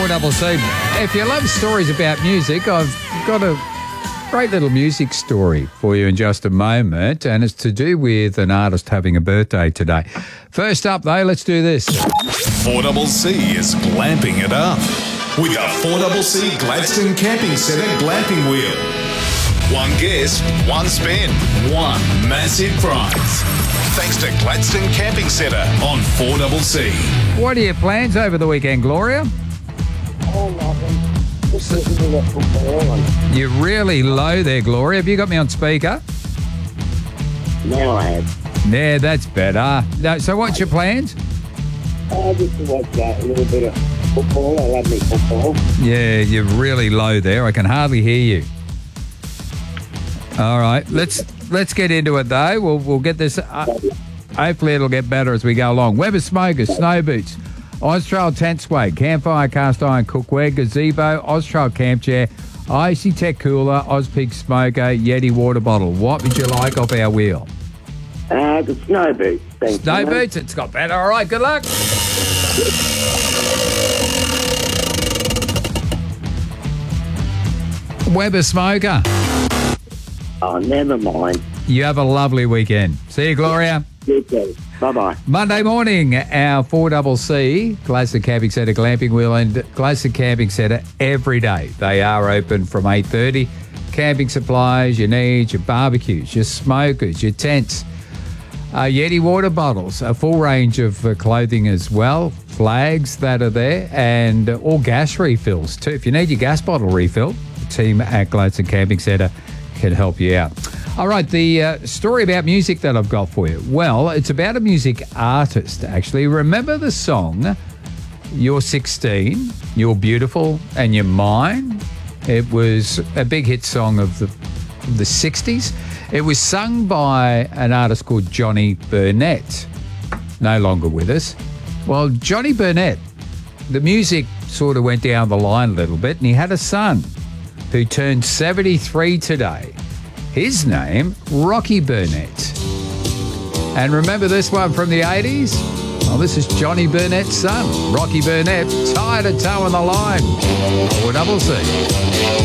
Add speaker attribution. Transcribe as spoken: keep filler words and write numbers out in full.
Speaker 1: four C C. If you love stories about music, I've got a great little music story for you in just a moment, and it's to do with an artist having a birthday today. First up, though, let's do this.
Speaker 2: four C C is glamping it up with a four C C Gladstone Camping Centre glamping wheel. One guest, one spin, one massive prize. Thanks to Gladstone Camping Centre on four C C.
Speaker 1: What are your plans over the weekend, Gloria?
Speaker 3: Oh, nothing. Just listening to football. And
Speaker 1: You're really low there, Gloria. Have you got me on speaker?
Speaker 3: now I have.
Speaker 1: Yeah, that's better. No, so what's your plans?
Speaker 3: I just to watch that, a little bit of football. I love me football.
Speaker 1: Yeah, you're really low there. I can hardly hear you. All right, let's let's get into it though. We'll we'll get this. Uh, hopefully, it'll get better as we go along. Weber Smokers, Snow Boots, Austrail Tent Swag, Campfire Cast Iron Cookware, Gazebo, Austrail Camp Chair, Icy Tech Cooler, Ozpig Smoker, Yeti Water Bottle. What would you like off our wheel?
Speaker 3: Uh, the snow boots. Thanks,
Speaker 1: Snow
Speaker 3: mate.
Speaker 1: Boots. It's got better. All right, good luck. Weber Smoker.
Speaker 3: Oh, never mind.
Speaker 1: You have a lovely weekend. See you, Gloria.
Speaker 3: You too. Bye-bye.
Speaker 1: Monday morning, our four C C, Gladstone Camping Centre Glamping Wheel and Gladstone Camping Centre every day. They are open from eight thirty. Camping supplies you need, your barbecues, your smokers, your tents, uh, Yeti water bottles, a full range of uh, clothing as well, flags that are there, and uh, all gas refills too. If you need your gas bottle refill, the team at Gladstone Camping Centre can help you out. All right, the uh, story about music that I've got for you. Well, it's about a music artist, actually. Remember the song, You're sixteen, You're Beautiful, and You're Mine? It was a big hit song of the, of the sixties. It was sung by an artist called Johnny Burnett, no longer with us. Well, Johnny Burnett, the music sort of went down the line a little bit, and he had a son who turned seventy-three today. His name, Rocky Burnett. And remember this one from the eighties? Well, this is Johnny Burnett's son, Rocky Burnett, tied a toe on the line. four C C.